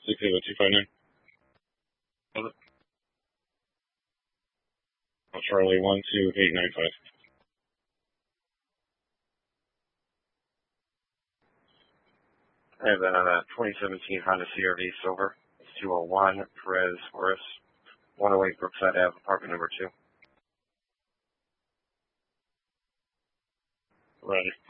60259. Charlie 12895. I have a 2017 Honda CRV Silver. It's 201 Perez Horace, 108 Brookside Ave, apartment number 2. Roger.